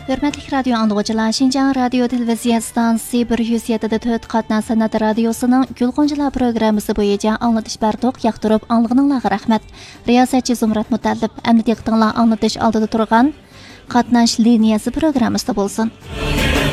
Hörmətli radio anlıqçılar, Şinjan Radio Televiziya Stansiyası 107.4 qatna sanat radiosunun Gülqonçular programması boyunca anlatış berdiq, yaxtırıb anlığınızға rəhmət. Riyasətçi Zumrat Mutallib, əmni diqqətinizlə anlatış aldıda turğan qatnaş liniyası programımızda bolsun.